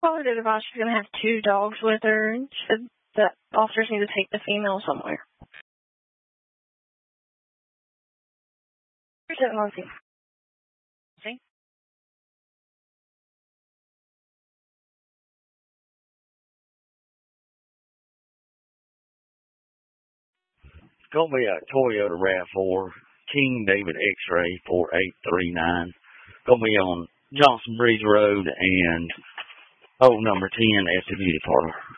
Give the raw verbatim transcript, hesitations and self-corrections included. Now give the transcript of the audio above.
Probably did advise she's going to have two dogs with her, and said that officers need to take the female somewhere. Here's that monkey. See? It's going to be a Toyota RAV four, King David X-Ray four eight three nine. Going to be on Johnson Bridge Road and old number ten at the beauty parlor.